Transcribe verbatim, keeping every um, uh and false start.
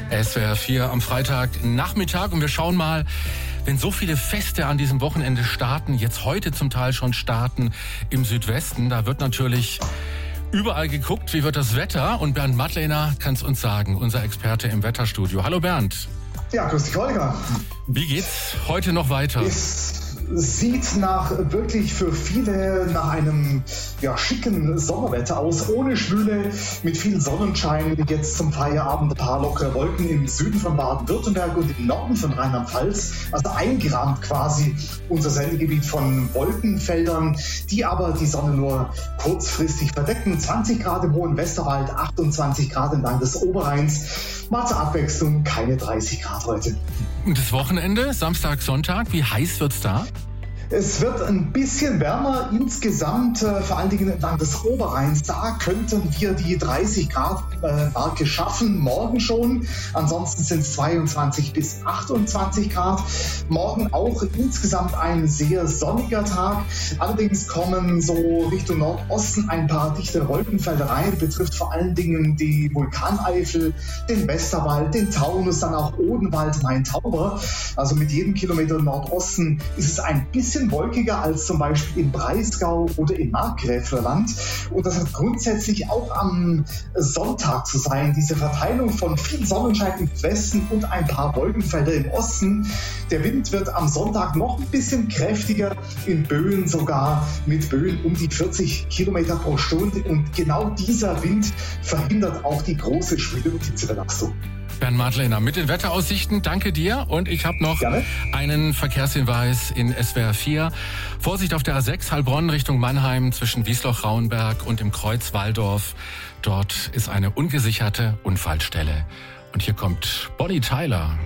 S W R vier am Freitagnachmittag und wir schauen mal, wenn so viele Feste an diesem Wochenende starten, jetzt heute zum Teil schon starten im Südwesten, da wird natürlich überall geguckt, wie wird das Wetter, und Bernd Madlener kann es uns sagen, unser Experte im Wetterstudio. Hallo Bernd. Ja, grüß dich, Holger. Wie geht's heute noch weiter? Es sieht nach wirklich für viele nach einem ja, schicken Sommerwetter aus, ohne Schwüle, mit viel Sonnenschein. Jetzt zum Feierabend ein paar lockere Wolken im Süden von Baden-Württemberg und im Norden von Rheinland-Pfalz. Also eingerahmt quasi unser Sendegebiet von Wolkenfeldern, die aber die Sonne nur kurzfristig verdecken. zwanzig Grad im hohen Westerwald, achtundzwanzig Grad entlang des Oberrheins. Mal zur Abwechslung keine dreißig Grad heute. Und das Wochenende, Samstag, Sonntag, wie heiß wird's da? Es wird ein bisschen wärmer insgesamt, äh, vor allen Dingen entlang des Oberrheins. Da könnten wir die dreißig Grad äh, Marke schaffen, morgen schon. Ansonsten sind es zweiundzwanzig bis achtundzwanzig Grad. Morgen auch insgesamt ein sehr sonniger Tag. Allerdings kommen so Richtung Nordosten ein paar dichte Wolkenfelder rein. Betrifft vor allen Dingen die Vulkaneifel, den Westerwald, den Taunus, dann auch Odenwald, Main-Tauber. Also mit jedem Kilometer Nordosten ist es ein bisschen wolkiger als zum Beispiel im Breisgau oder im Markgräflerland. Und das hat grundsätzlich auch am Sonntag zu sein. Diese Verteilung von viel Sonnenschein im Westen und ein paar Wolkenfelder im Osten. Der Wind wird am Sonntag noch ein bisschen kräftiger, in Böen sogar mit Böen um die vierzig Kilometer pro Stunde. Und genau dieser Wind verhindert auch die große Schwüle- und Hitzebelastung. Bernd Madlener mit den Wetteraussichten, danke dir. Und ich habe noch Gerne. einen Verkehrshinweis in S W R vier. Vorsicht auf der A sechs Heilbronn Richtung Mannheim zwischen Wiesloch-Rauenberg und dem Kreuz Walldorf. Dort ist eine ungesicherte Unfallstelle. Und hier kommt Bonnie Tyler.